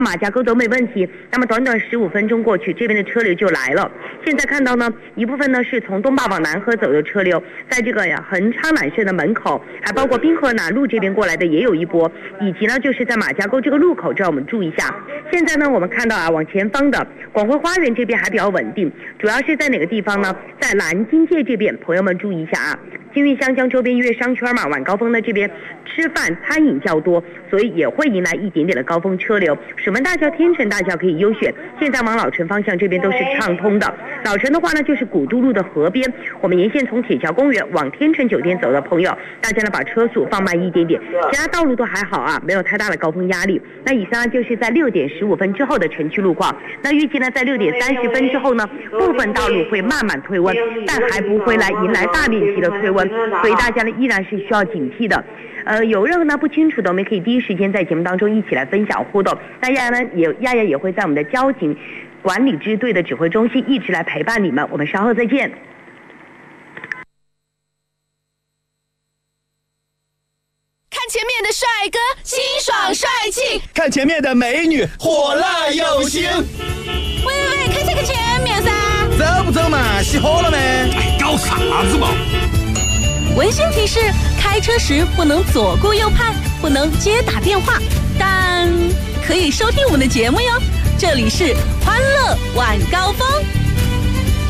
马家沟都没问题，那么短短15分钟过去，这边的车流就来了。现在看到呢，一部分呢是从东坝往南河走的车流，在这个恒昌揽胜的门口，还包括滨河南路这边过来的也有一波，以及呢就是在马家沟这个路口，这我们注意一下。现在呢，我们看到往前方的广汇花园这边还比较稳定，主要是在哪个地方呢？在南京街这边，朋友们注意一下啊。金运香江周边因为商圈嘛，晚高峰呢这边吃饭餐饮较多，所以也会迎来一点点的高峰车流。水门大桥、天成大桥可以优选，现在往老城方向这边都是畅通的。老城的话呢，就是古都路的河边，我们沿线从铁桥公园往天成酒店走的朋友，大家呢把车速放慢一点点，其他道路都还好啊，没有太大的高峰压力。那以上就是在6点15分之后的城区路况。那预计呢，在6点30分之后呢，部分道路会慢慢退温，但还不会迎来大面积的退温，所以大家呢依然是需要警惕的。有任何呢不清楚的，我们可以第一时间在节目当中一起来分享互动。那亚亚也会在我们的交警管理支队的指挥中心一直来陪伴你们。我们稍后再见。 看前面的帅哥，清爽帅气； 看前面的美女，火辣有型。 喂，看这个前面噻！ 走不走嘛？熄火了没？ 哎，搞啥子嘛？ 温馨提示：开车时不能左顾右盼，不能接打电话，但可以收听我们的节目哟。这里是欢乐晚高峰。